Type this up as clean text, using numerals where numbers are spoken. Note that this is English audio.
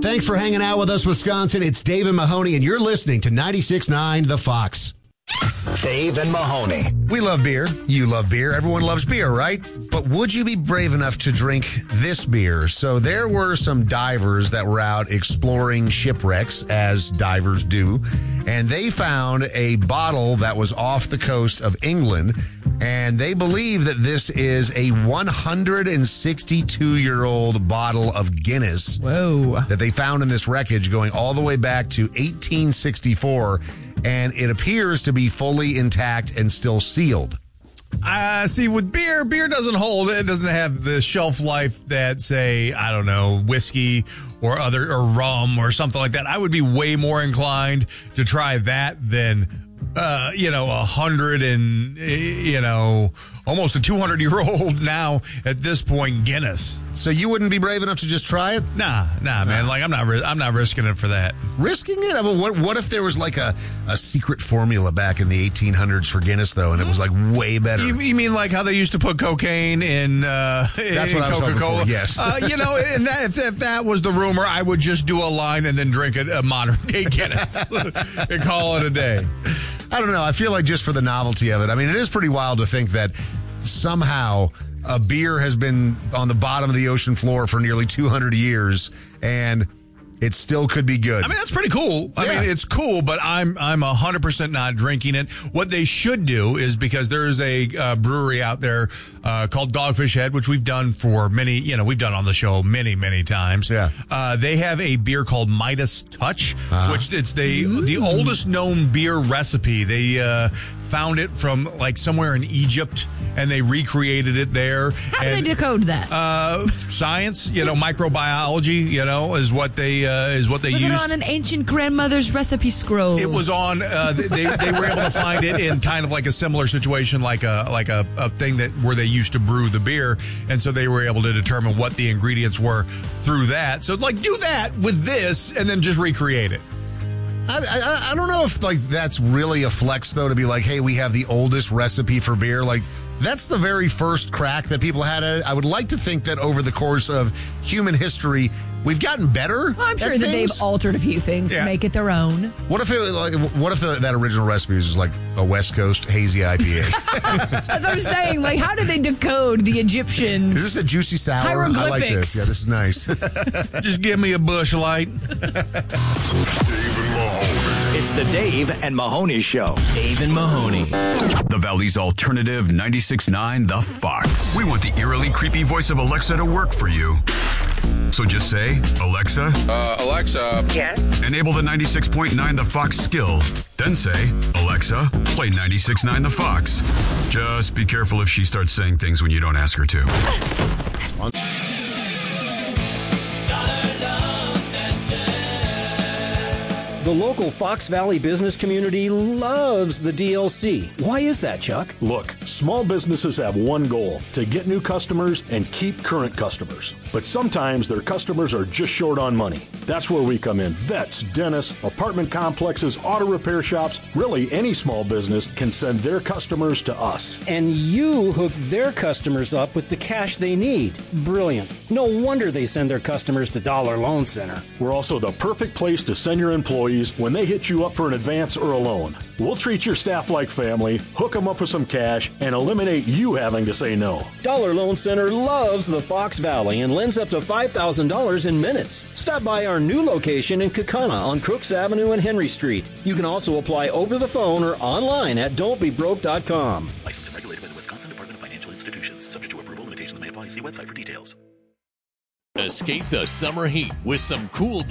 Thanks for hanging out with us, Wisconsin. It's Dave and Mahoney, and you're listening to 96.9 The Fox. Dave and Mahoney. We love beer. You love beer. Everyone loves beer, right? But would you be brave enough to drink this beer? So there were some divers that were out exploring shipwrecks, as divers do, and they found a bottle that was off the coast of England, and they believe that this is a 162-year-old bottle of Guinness. Whoa. That they found in this wreckage going all the way back to 1864, and it appears to be fully intact and still sealed. See, with beer doesn't hold. It doesn't have the shelf life that, say, I don't know, whiskey or rum or something like that. I would be way more inclined to try that than 100 and, almost a 200-year-old now at this point Guinness. So you wouldn't be brave enough to just try it? Nah, man. Like I'm not risking it for that. Risking it? I mean, what if there was like a secret formula back in the 1800s for Guinness though, and it was like way better? You mean like how they used to put cocaine in That's what I was Coca-Cola? For, yes. And if that was the rumor, I would just do a line and then drink a modern day Guinness and call it a day. I don't know. I feel like just for the novelty of it. I mean, it is pretty wild to think that somehow a beer has been on the bottom of the ocean floor for nearly 200 years and it still could be good. I mean, that's pretty cool. I mean, it's cool, but I'm 100% not drinking it. What they should do is, because there is a brewery out there called Dogfish Head, which we've done for we've done on the show many, many times. Yeah. They have a beer called Midas Touch, which it's the oldest known beer recipe. They found it from like somewhere in Egypt, and they recreated it there. How do they decode that? Science, microbiology, is what they used. Was it on an ancient grandmother's recipe scroll? It was on. They were able to find it in kind of like a similar situation, like a thing where they used to brew the beer, and so they were able to determine what the ingredients were through that. So like do that with this, and then just recreate it. I don't know if like that's really a flex though, to be like, hey, we have the oldest recipe for beer. Like that's the very first crack that people had at it. I would like to think that over the course of human history, we've gotten better. Well, I'm sure that they've altered a few things to make it their own. What if that original recipe was like a West Coast hazy IPA? As I'm saying, like, how did they decode the Egyptian? Is this a juicy sour? I like this. Yeah, this is nice. Just give me a Busch Light. It's the Dave and Mahoney Show. Dave and Mahoney. The Valley's alternative 96.9 The Fox. We want the eerily creepy voice of Alexa to work for you. So just say, Alexa. Alexa. Yes? Enable the 96.9 The Fox skill. Then say, Alexa, play 96.9 The Fox. Just be careful if she starts saying things when you don't ask her to. The local Fox Valley business community loves the DLC. Why is that, Chuck? Look, small businesses have one goal: to get new customers and keep current customers. But sometimes their customers are just short on money. That's where we come in. Vets, dentists, apartment complexes, auto repair shops, really any small business can send their customers to us. And you hook their customers up with the cash they need. Brilliant. No wonder they send their customers to Dollar Loan Center. We're also the perfect place to send your employees when they hit you up for an advance or a loan. We'll treat your staff like family, hook them up with some cash, and eliminate you having to say no. Dollar Loan Center loves the Fox Valley and lends up to $5,000 in minutes. Stop by our new location in Kaukauna on Crooks Avenue and Henry Street. You can also apply over the phone or online at don'tbebroke.com. Licensed and regulated by the Wisconsin Department of Financial Institutions. Subject to approval, limitations may apply. See website for details. Escape the summer heat with some cool